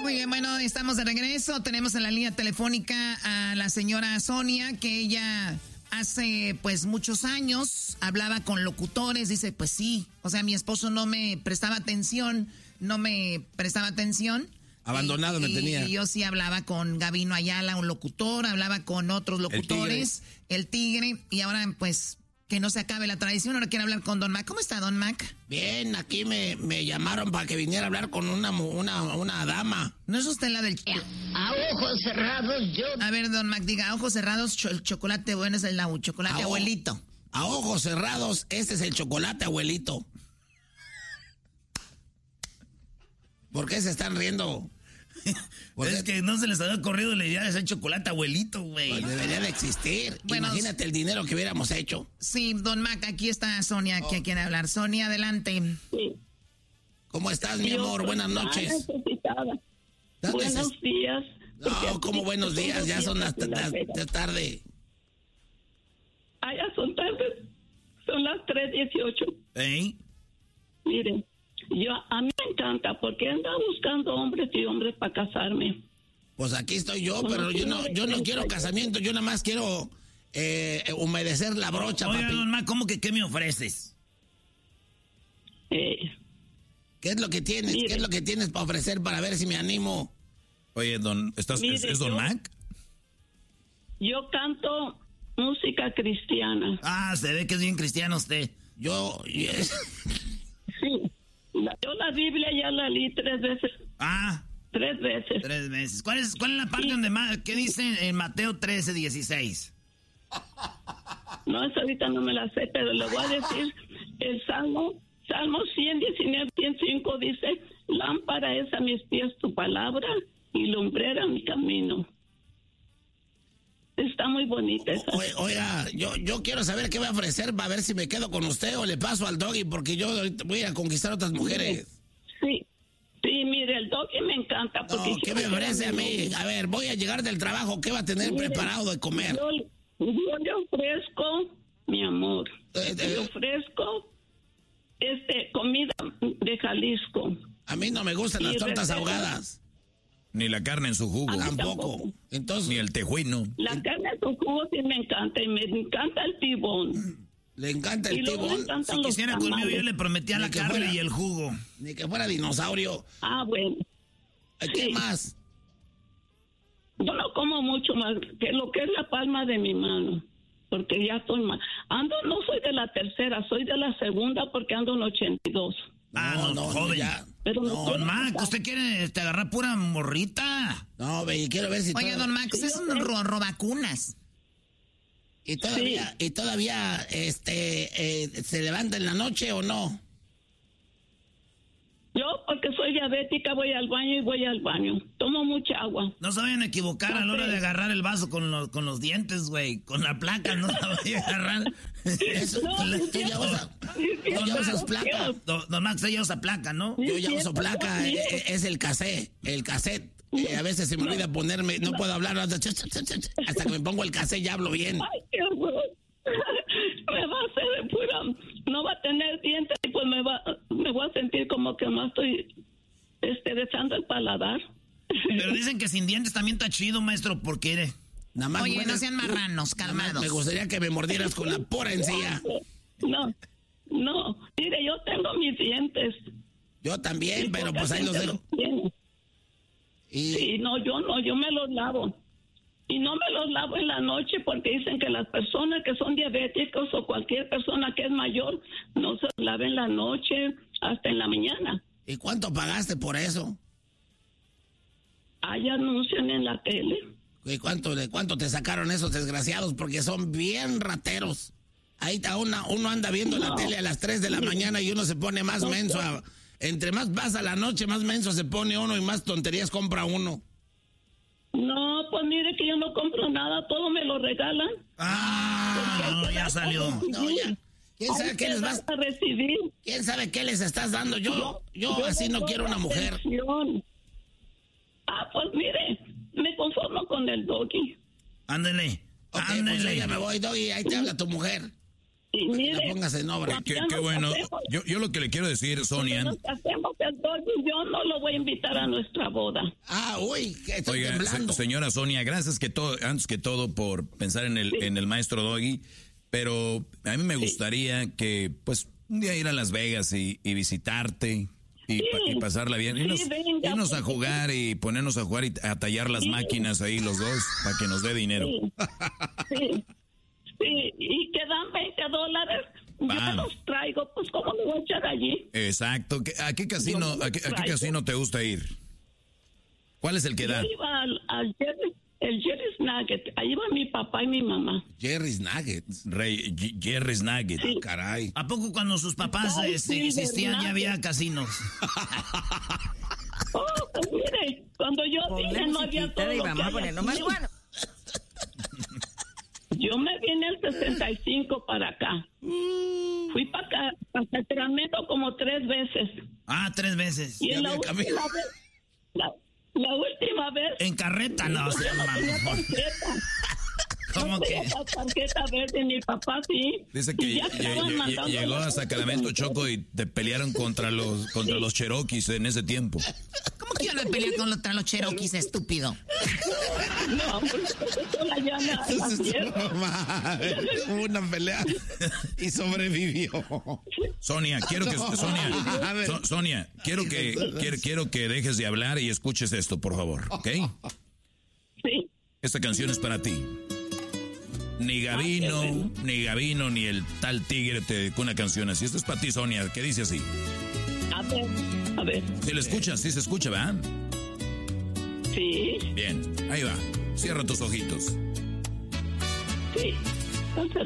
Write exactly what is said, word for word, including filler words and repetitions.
Muy bien, bueno, estamos de regreso. Tenemos en la línea telefónica a la señora Sonia, que ella hace pues muchos años hablaba con locutores. Dice, pues sí, o sea, mi esposo no me prestaba atención, no me prestaba atención. Abandonado y, me tenía. Y yo sí hablaba con Gabino Ayala, un locutor, hablaba con otros locutores, el tigre, el tigre y ahora pues que no se acabe la tradición, ahora quiero hablar con Don Mac. ¿Cómo está, Don Mac? Bien, aquí me, me llamaron para que viniera a hablar con una, una, una dama. ¿No es usted la del... A ojos cerrados yo... A ver, Don Mac, diga, a ojos cerrados, cho- el chocolate bueno es el lau, chocolate a abuelito. A ojos cerrados, este es el chocolate abuelito. ¿Por qué se están riendo? Es que no se les había ocurrido la idea de hacer chocolate abuelito, güey. Pues debería de existir. Bueno, imagínate el dinero que hubiéramos hecho. Sí, Don Mac, aquí está Sonia, oh. que quiere hablar. Sonia, adelante. Sí. ¿Cómo estás, mi amor? Buenas noches. Buenos es? días. No, ¿cómo buenos días? Ya son las la tarde. Ah, ya son tarde. Son las tres dieciocho. ¿Eh? Miren. Yo, a mí me encanta porque anda buscando hombres y hombres para casarme. Pues aquí estoy yo, pero yo no, yo no quiero casamiento, yo nada más quiero eh, humedecer la brocha, Oiga, papi. Don Mac, ¿cómo que qué me ofreces? Eh, ¿Qué es lo que tienes? Mire, ¿qué es lo que tienes para ofrecer para ver si me animo? Oye, Don, ¿estás, mire, ¿es, es Don yo, Mac? Yo canto música cristiana. Ah, se ve que es bien cristiano usted. Yo... Yes. Sí. Yo la Biblia ya la leí tres veces. Ah. Tres veces. Tres veces. ¿Cuál es, cuál es la parte sí. donde más, qué dice en Mateo trece, dieciséis? No, esa ahorita no me la sé, pero le voy a decir el Salmo, Salmo ciento diecinueve, ciento cinco dice, lámpara es a mis pies tu palabra y lumbrera mi camino. Está muy bonita esa. O, oiga, yo, yo quiero saber qué va a ofrecer para ver si me quedo con usted o le paso al Doggy, porque yo voy a conquistar a otras mujeres. Sí, sí, mire, el Doggy me encanta. Porque no, ¿qué me ofrece a mí? A ver, voy a llegar del trabajo, ¿qué va a tener mire, preparado de comer? Yo, yo le ofrezco, mi amor, eh, eh, le ofrezco este, comida de Jalisco. A mí no me gustan las tortas ahogadas. Ni la carne en su jugo. Tampoco. tampoco. Entonces, ni el tejuino. La carne en su jugo sí me encanta y me encanta el tibón. Le encanta el tibón. Si quisiera tamales. Conmigo yo le prometía ni la carne fuera, y el jugo. Ni que fuera dinosaurio. Ah, bueno. ¿Qué sí. más? Yo no como mucho más que lo que es la palma de mi mano. Porque ya estoy mal. Ando, no soy de la tercera, soy de la segunda porque ando en ochenta y dos. Ah, no, no, joven. Ya. Pero no, Don Mac, ¿usted quiere te agarrar pura morrita? No, ve, quiero ver si... Oye, todo... Don Mac, usted es un ro robacunas. ¿Y todavía, sí. y todavía este, eh, se levanta en la noche o no? Yo, porque soy diabética, voy al baño y voy al baño. Tomo mucha agua. No se vayan a equivocar okay. a la hora de agarrar el vaso con los, con los dientes, güey. Con la placa no la vayan a agarrar. Eso, no, tú ya usas, tú ya usas placa. Don, don Max, ella usa placa, ¿no? Yo ya uso placa, es, es el cassette, el cassette. Eh, a veces se me olvida ponerme, no puedo hablar hasta, hasta que me pongo el cassette ya hablo bien. Ay, qué horror. Me va a hacer de pura, no va a tener dientes y pues me va, me voy a sentir como que más estoy este, besando el paladar. Pero dicen que sin dientes también está chido, maestro, porque... Nada más Oye, mueres, no sean marranos, calmados. Me gustaría que me mordieras con la pura encía. No, no, mire, yo tengo mis dientes. Yo también, pero pues ahí los dejo. Y... Sí, no, yo no, yo me los lavo. Y no me los lavo en la noche porque dicen que las personas que son diabéticos o cualquier persona que es mayor no se lava en la noche hasta en la mañana. ¿Y cuánto pagaste por eso? Hay anuncian en la tele. ¿Y cuánto, de cuánto te sacaron esos desgraciados? Porque son bien rateros. Ahí está una, uno anda viendo no. la tele a las tres de la mañana y uno se pone más no, menso. A, entre más pasa la noche, más menso se pone uno y más tonterías compra uno. No, pues mire que yo no compro nada, todo me lo regalan. Ah, no, ya salió. No, ya. ¿Quién sabe qué les vas a recibir? ¿Quién sabe qué les estás dando? Yo, yo, yo, yo así no quiero una mujer. Atención. Ah, pues mire, me conformo con el Doggy. Ándele, okay, ándele. Pues ya me voy, Doggy, ahí te habla tu mujer. Y mire, póngase en obra. Qué, qué bueno. Yo, yo lo que le quiero decir, Sonia. Nos hacemos el doggy, yo no lo voy a invitar a nuestra boda. Ah, uy, que estoy Oiga, temblando. se, señora Sonia, gracias que todo, antes que todo por pensar en el, sí. en el maestro Doggy, pero a mí me gustaría sí. que, pues, un día ir a Las Vegas y, y visitarte y, sí. pa, y pasarla bien. Irnos, sí, venga, irnos a jugar y ponernos a jugar y a tallar las sí. máquinas ahí los dos para que nos dé dinero. Sí. sí. Sí, y quedan veinte dólares. Va. Yo me los traigo, pues, ¿cómo me voy a echar allí? Exacto. ¿A qué casino, a qué, a qué casino te gusta ir? ¿Cuál es el que da? Yo iba al, al Jerry, el Jerry's Nugget. Ahí va mi papá y mi mamá. Jerry's Nugget. Rey, Jerry's Nugget. Sí. Ah, caray. ¿A poco cuando sus papás eh, sí, existían ya había casinos? Oh, pues mire, cuando yo vine no había todo lo que hay aquí. Yo me vine el sesenta y cinco para acá. Fui para acá, para Sacramento como tres veces. Ah, tres veces. Y en la última vez, la, la última vez... En carreta, no, yo no tenía tarjeta. ¿Cómo no que? tenía tarjeta verde, mi papá sí. Dice que llegó a Sacramento, Choco, y te pelearon contra los contra sí. los Cherokees en ese tiempo. ¿Cómo que iban a pelear contra los Cherokees, estúpido? No, pues la llama hubo una pelea y sobrevivió. Sonia, quiero que Sonia, so, Sonia, quiero que quiero, quiero que dejes de hablar y escuches esto, por favor, ¿ok? Sí. Esta canción es para ti. Ni Gabino, ni Gabino, ni el tal tigre te dedicó una canción así. Esto es para ti, Sonia, que dice así. A ver, a ver. ¿Sí la escuchas? ¿Sí se escucha, va? Sí. Bien, ahí va. Cierra tus ojitos. Sí. Entonces,